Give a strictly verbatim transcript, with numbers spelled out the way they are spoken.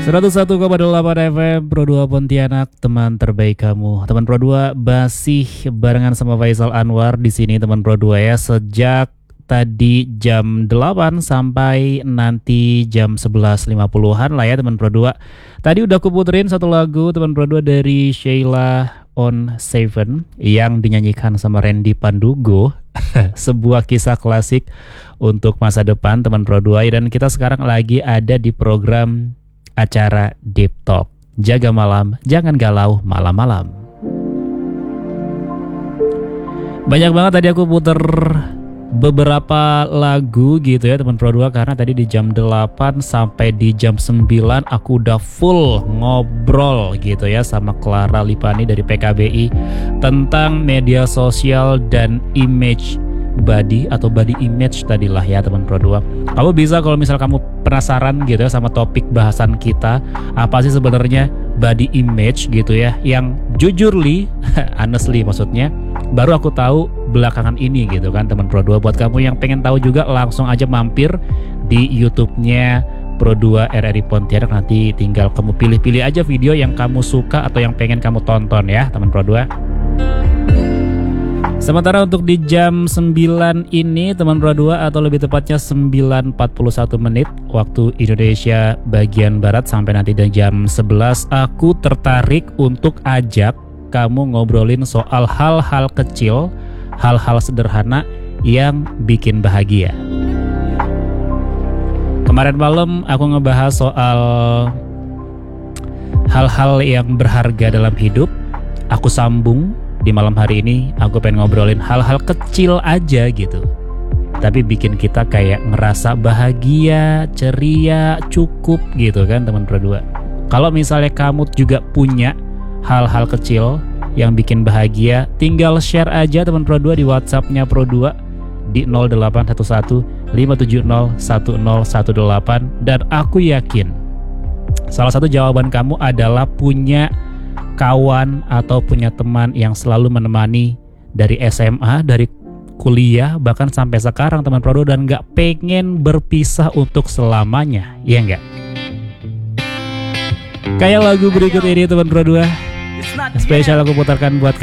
seratus satu koma delapan F M Pro dua Pontianak, teman terbaik kamu. Teman Pro dua masih barengan sama Faisal Anwar di sini teman Pro dua ya, sejak tadi jam delapan sampai nanti jam sebelas lima puluhan lah ya teman Pro dua. Tadi udah aku puterin satu lagu teman Pro dua dari Sheila on Seven yang dinyanyikan sama Randy Pandugo. Sebuah kisah klasik untuk masa depan teman Pro dua, dan kita sekarang lagi ada di program acara Deep Talk. Jaga malam, jangan galau malam-malam. Banyak banget tadi aku puter beberapa lagu gitu ya teman Pro dua, karena tadi di jam delapan sampai di jam sembilan aku udah full ngobrol gitu ya sama Clara Lipani dari P K B I tentang media sosial dan image body atau body image tadilah ya teman Pro dua. Kamu bisa kalau misal kamu penasaran gitu ya sama topik bahasan kita, apa sih sebenarnya body image gitu ya, yang jujurly honestly maksudnya baru aku tahu belakangan ini gitu kan teman Pro dua. Buat kamu yang pengen tahu juga langsung aja mampir di YouTube-nya Pro dua R R I Pontianak, nanti tinggal kamu pilih-pilih aja video yang kamu suka atau yang pengen kamu tonton ya teman Pro dua. Sementara untuk di jam sembilan ini teman Pro dua, atau lebih tepatnya sembilan empat puluh satu menit waktu Indonesia bagian Barat sampai nanti di jam sebelas, aku tertarik untuk ajak kamu ngobrolin soal hal-hal kecil, hal-hal sederhana yang bikin bahagia. Kemarin malam aku ngebahas soal hal-hal yang berharga dalam hidup. Aku sambung di malam hari ini, aku pengen ngobrolin hal-hal kecil aja gitu, tapi bikin kita kayak ngerasa bahagia, ceria, cukup gitu kan teman Pro dua. Kalau misalnya kamu juga punya hal-hal kecil yang bikin bahagia, tinggal share aja teman Pro dua di WhatsApp-nya Pro dua di nol delapan satu satu lima tujuh nol satu nol satu delapan, dan aku yakin salah satu jawaban kamu adalah punya kawan atau punya teman yang selalu menemani dari S M A, dari kuliah, bahkan sampai sekarang teman Pro dua, dan gak pengen berpisah untuk selamanya, ya enggak? Kayak lagu berikut ini teman Pro dua, spesial aku putarkan buat